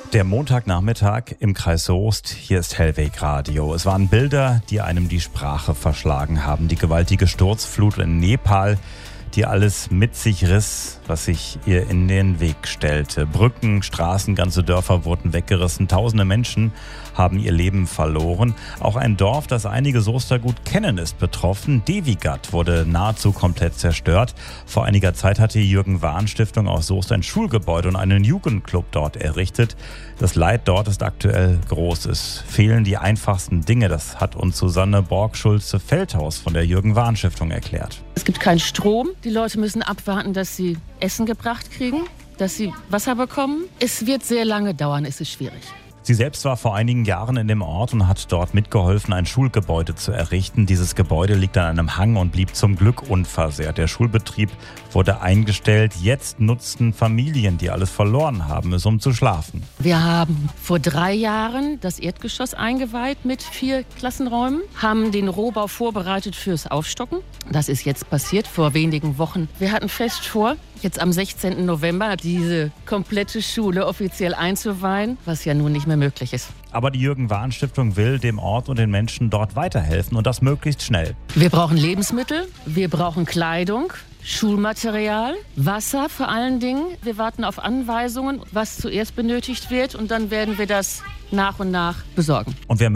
Der Montagnachmittag im Kreis Soest, hier ist Hellweg Radio. Es waren Bilder, die einem die Sprache verschlagen haben. Die gewaltige Sturzflut in Nepal, die alles mit sich riss, was sich ihr in den Weg stellte. Brücken, Straßen, ganze Dörfer wurden weggerissen. Tausende Menschen haben ihr Leben verloren. Auch ein Dorf, das einige Soester gut kennen, ist betroffen. Devigat wurde nahezu komplett zerstört. Vor einiger Zeit hatte die Jürgen-Wahn-Stiftung aus Soest ein Schulgebäude und einen Jugendclub dort errichtet. Das Leid dort ist aktuell groß. Es fehlen die einfachsten Dinge. Das hat uns Susanne Borg-Schulze-Feldhaus von der Jürgen-Wahn-Stiftung erklärt. Es gibt keinen Strom. Die Leute müssen abwarten, dass sie Essen gebracht kriegen, dass sie Wasser bekommen. Es wird sehr lange dauern, es ist schwierig. Sie selbst war vor einigen Jahren in dem Ort und hat dort mitgeholfen, ein Schulgebäude zu errichten. Dieses Gebäude liegt an einem Hang und blieb zum Glück unversehrt. Der Schulbetrieb wurde eingestellt. Jetzt nutzten Familien, die alles verloren haben, es, um zu schlafen. Wir haben vor 3 Jahren das Erdgeschoss eingeweiht mit 4 Klassenräumen, haben den Rohbau vorbereitet fürs Aufstocken. Das ist jetzt passiert vor wenigen Wochen. Wir hatten fest vor, jetzt am 16. November diese komplette Schule offiziell einzuweihen, was ja nun nicht mehr möglich ist. Aber die Jürgen-Wahn-Stiftung will dem Ort und den Menschen dort weiterhelfen und das möglichst schnell. Wir brauchen Lebensmittel, wir brauchen Kleidung, Schulmaterial, Wasser vor allen Dingen. Wir warten auf Anweisungen, was zuerst benötigt wird, und dann werden wir das nach und nach besorgen. Und wer